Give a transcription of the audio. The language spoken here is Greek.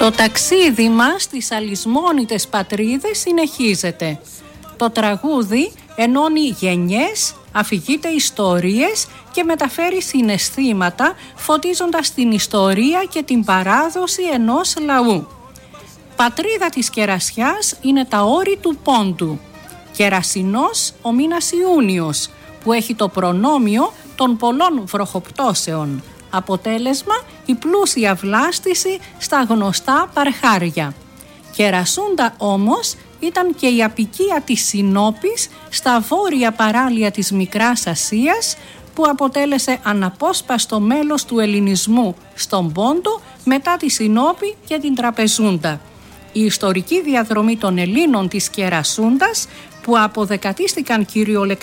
Το ταξίδι μας στις αλυσμόνητες πατρίδες συνεχίζεται. Το τραγούδι ενώνει γενιές, αφηγείται ιστορίες και μεταφέρει συναισθήματα, φωτίζοντας την ιστορία και την παράδοση ενός λαού. Πατρίδα της Κερασιάς είναι τα όρη του Πόντου. Κερασινός ο μήνας Ιούνιος, που έχει το προνόμιο των πολλών βροχοπτώσεων. Αποτέλεσμα η πλούσια βλάστηση στα γνωστά παρχάρια. Κερασούντα όμως ήταν και η αποικία της Συνόπης στα βόρεια παράλια της Μικράς Ασίας, που αποτέλεσε αναπόσπαστο μέλος του ελληνισμού στον Πόντο μετά τη Συνόπη και την Τραπεζούντα. Η ιστορική διαδρομή των Ελλήνων της Κερασούντας, που αποδεκατίστηκαν κυριολεκτικά